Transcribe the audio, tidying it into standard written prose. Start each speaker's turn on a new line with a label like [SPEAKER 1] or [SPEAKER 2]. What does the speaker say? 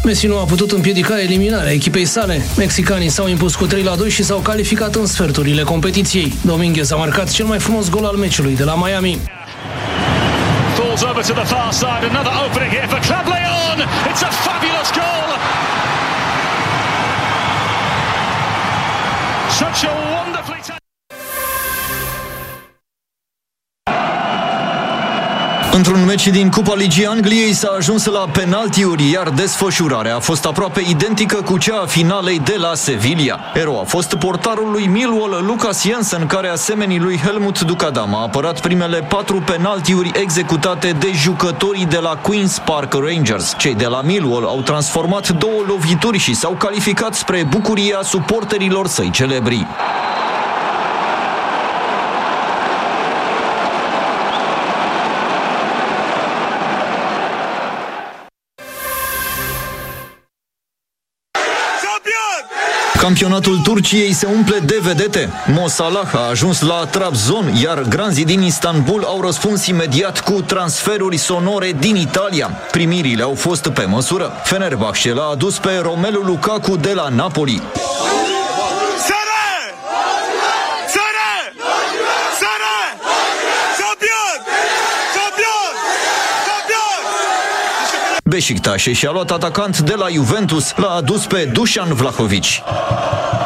[SPEAKER 1] Messi nu a putut împiedica eliminarea echipei sale. Mexicanii s-au impus cu 3-2 și s-au calificat în sferturile competiției. Dominguez a marcat cel mai frumos gol al meciului de la Miami.
[SPEAKER 2] Falls over to the far side, another opening here for Club Leon. It's a fabulous goal. Such a wonderfully
[SPEAKER 3] Într-un meci din Cupa Ligii Angliei s-a ajuns la penaltiuri, iar desfășurarea a fost aproape identică cu cea a finalei de la Sevilla. Erou a fost portarul lui Millwall, Lucas Jensen, care asemenii lui Helmut Dukadam a apărat primele 4 penaltiuri executate de jucătorii de la Queen's Park Rangers. Cei de la Millwall au transformat 2 lovituri și s-au calificat spre bucuria suporterilor săi celebri. Campionatul Turciei se umple de vedete. Mo Salah a ajuns la Trabzon, iar granzii din Istanbul au răspuns imediat cu transferuri sonore din Italia. Primirile au fost pe măsură. Fenerbahce l-a adus pe Romelu Lukaku de la Napoli. Beşiktaş și-a luat atacant de la Juventus, l-a adus pe Dusan Vlahović.